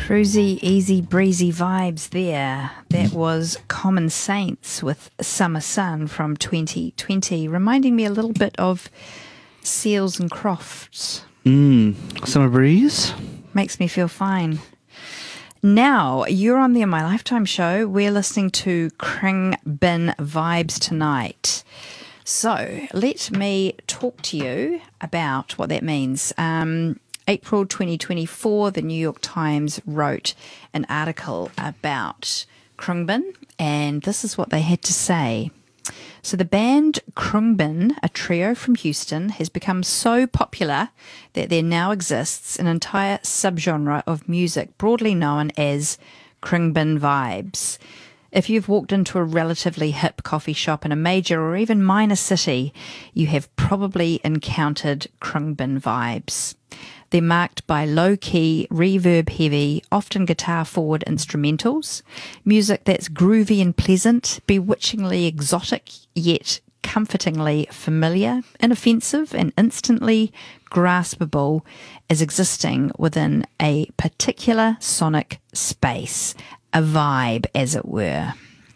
Cruisy, easy, breezy vibes there. That was Common Saints with Summer Sun from 2020, reminding me a little bit of Seals and Crofts. Summer breeze. Makes me feel fine. Now, you're on the In My Lifetime show. We're listening to Khruangbin Vibes tonight. So, let me talk to you about what that means. April 2024, the New York Times wrote an article about Khruangbin, and this is what they had to say. So the band Khruangbin, a trio from Houston, has become so popular that there now exists an entire subgenre of music broadly known as Khruangbin Vibes. If you've walked into a relatively hip coffee shop in a major or even minor city, you have probably encountered Khruangbin Vibes. They're marked by low-key, reverb-heavy, often guitar-forward instrumentals, music that's groovy and pleasant, bewitchingly exotic, yet comfortingly familiar, inoffensive, and instantly graspable as existing within a particular sonic space, a vibe, as it were.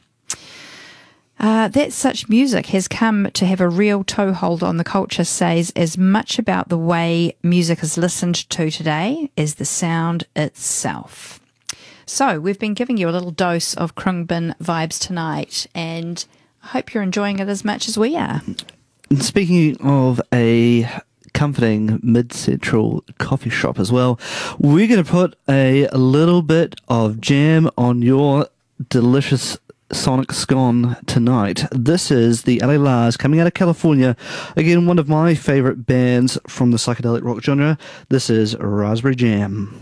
That such music has come to have a real toehold on the culture says as much about the way music is listened to today as the sound itself. So we've been giving you a little dose of Khruangbin Vibes tonight, and I hope you're enjoying it as much as we are. And speaking of a comforting mid-central coffee shop as well, we're going to put a little bit of jam on your delicious sonic scone tonight. This is the LA Lars coming out of California. Again, one of my favorite bands from the psychedelic rock genre. This is Raspberry Jam.